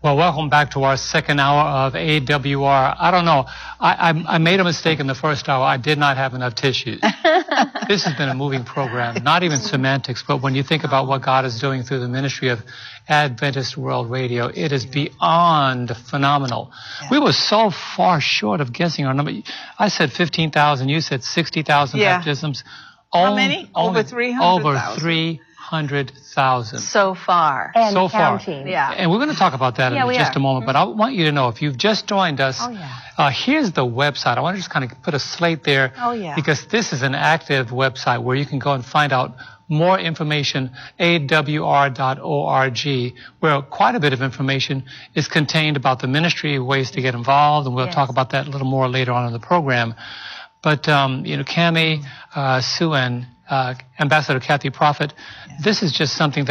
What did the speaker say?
Well, welcome back to our second hour of AWR. I don't know. I made a mistake in the first hour. I did not have enough tissues. This has been a moving program, not even semantics, but when you think about what God is doing through the ministry of Adventist World Radio, it is beyond phenomenal. Yeah. We were so far short of guessing our number. I said 15,000. You said 60,000 baptisms. How many? Over 300,000. Over 300,000. So far. And so counting. Far. Yeah. And we're going to talk about that in just a moment. But I want you to know, if you've just joined us, here's the website. I want to just kind of put a slate there. Because this is an active website where you can go and find out more information, awr.org, where quite a bit of information is contained about the ministry, ways to get involved, and we'll talk about that a little more later on in the program. But, Cammie, Sue, and Ambassador Kathy Prophet, this is just something that